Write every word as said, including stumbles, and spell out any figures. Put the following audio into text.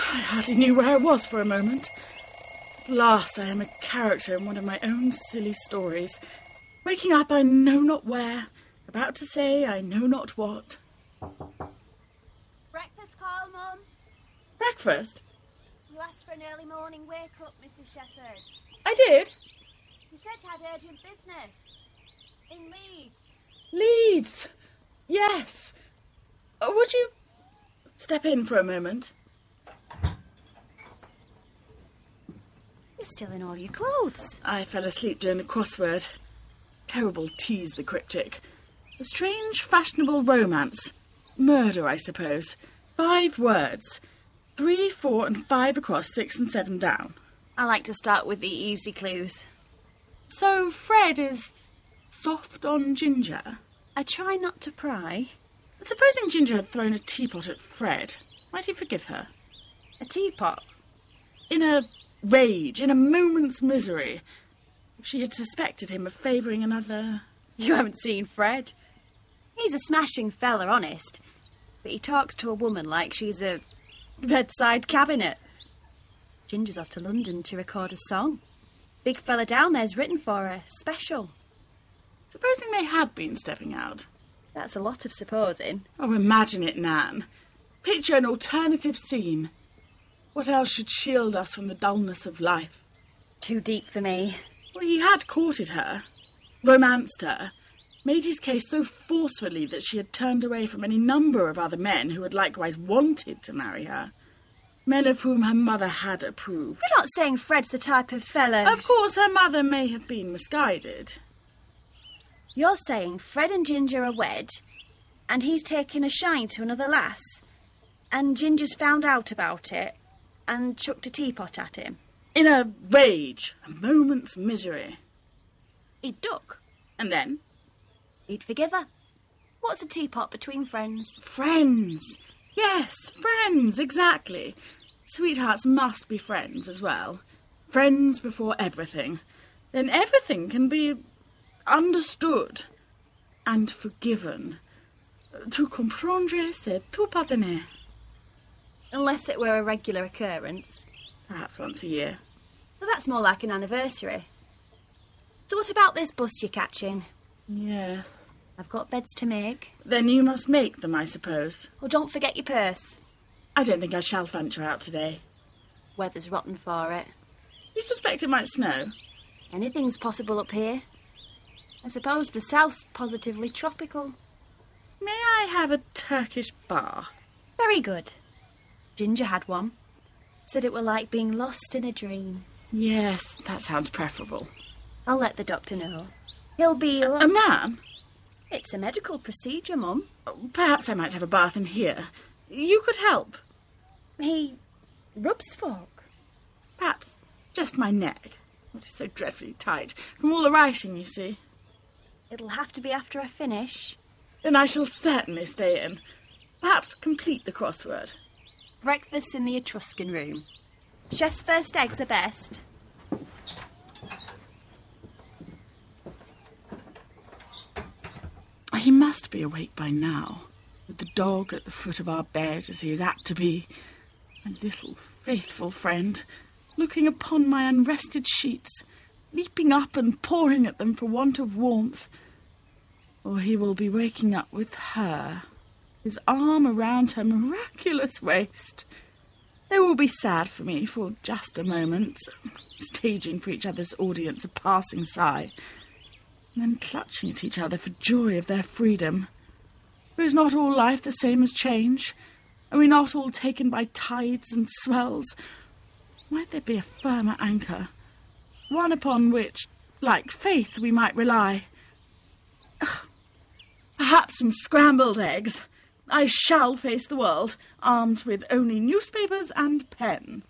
I hardly knew where I was for a moment. At last I am a character in one of my own silly stories. Waking up I know not where, about to say I know not what. Breakfast call, Mum. Breakfast? You asked for an early morning wake-up, Missus Shepherd. I did? You said you had urgent business. In Leeds. Leeds! Yes. Oh, would you step in for a moment? You're still in all your clothes. I fell asleep during the crossword. Terrible tease, the cryptic. A strange, fashionable romance. Murder, I suppose. Five words. Three, four, and five across, six and seven down. I like to start with the easy clues. So Fred is soft on Ginger? I try not to pry. But supposing Ginger had thrown a teapot at Fred, might he forgive her? A teapot? In a rage, in a moment's misery, if she had suspected him of favouring another... You haven't seen Fred. He's a smashing fella, honest. But he talks to a woman like she's a bedside cabinet. Ginger's off to London to record a song. Big fella down there's written for her, special. Supposing they had been stepping out. That's a lot of supposing. Oh, imagine it, Nan. Picture an alternative scene. What else should shield us from the dullness of life? Too deep for me. Well, he had courted her, romanced her, made his case so forcefully that she had turned away from any number of other men who had likewise wanted to marry her. Men of whom her mother had approved. You're not saying Fred's the type of fella... Of course, her mother may have been misguided. You're saying Fred and Ginger are wed, and he's taken a shine to another lass, and Ginger's found out about it, and chucked a teapot at him. In a rage, a moment's misery. He'd duck. And then? He'd forgive her. What's a teapot between friends? Friends. Yes, friends, exactly. Sweethearts must be friends as well. Friends before everything. Then everything can be understood and forgiven. To comprendre, c'est tout pardonner. Unless it were a regular occurrence. Perhaps once a year. Well, that's more like an anniversary. So what about this bus you're catching? Yes. I've got beds to make. Then you must make them, I suppose. Well, don't forget your purse. I don't think I shall venture out today. Weather's rotten for it. You suspect it might snow? Anything's possible up here. I suppose the south's positively tropical. May I have a Turkish bath? Very good. Ginger had one. Said it were like being lost in a dream. Yes, that sounds preferable. I'll let the doctor know. He'll be... A, a man? It's a medical procedure, Mum. Perhaps I might have a bath in here. You could help. He rubs folk. Perhaps just my neck, which is so dreadfully tight, from all the writing, you see. It'll have to be after I finish. Then I shall certainly stay in. Perhaps complete the crossword. Breakfast in the Etruscan room. Chef's first eggs are best. He must be awake by now, with the dog at the foot of our bed, as he is apt to be. My little faithful friend, looking upon my unrested sheets, leaping up and pawing at them for want of warmth. Or he will be waking up with her, his arm around her miraculous waist. They will be sad for me for just a moment, staging for each other's audience a passing sigh, and then clutching at each other for joy of their freedom. For is not all life the same as change? Are we not all taken by tides and swells? Might there be a firmer anchor, one upon which, like faith, we might rely? Perhaps some scrambled eggs. I shall face the world, armed with only newspapers and pen.